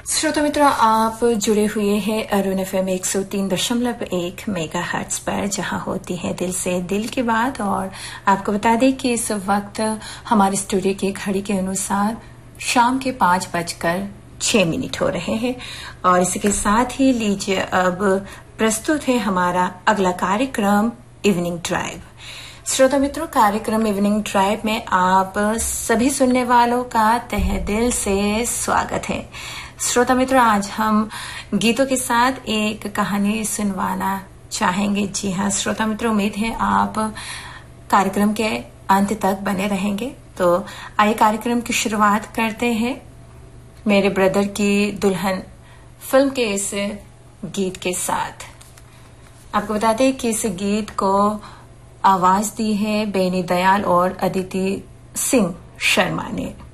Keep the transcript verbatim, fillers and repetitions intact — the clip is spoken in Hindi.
श्रोता मित्रों, आप जुड़े हुए हैं अरुण एफएम एक सौ तीन दशमलव एक मेगा हर्ट्ज पर, जहां होती है दिल से दिल की बात। और आपको बता दें कि इस वक्त हमारे स्टूडियो की घड़ी के अनुसार शाम के पांच बजकर छह मिनट हो रहे हैं। और इसी के साथ ही लीजिए अब प्रस्तुत है हमारा अगला कार्यक्रम इवनिंग ड्राइव। श्रोता मित्रों, कार्यक्रम इवनिंग ड्राइव में आप सभी सुनने वालों का तहे दिल से स्वागत है। श्रोता मित्रों, आज हम गीतों के साथ एक कहानी सुनवाना चाहेंगे। जी हाँ श्रोता मित्रों, उम्मीद है आप कार्यक्रम के अंत तक बने रहेंगे। तो आइए कार्यक्रम की शुरुआत करते हैं मेरे ब्रदर की दुल्हन फिल्म के इस गीत के साथ। आपको बता दें कि इस गीत को आवाज दी है बेनी दयाल और अदिति सिंह शर्मा ने।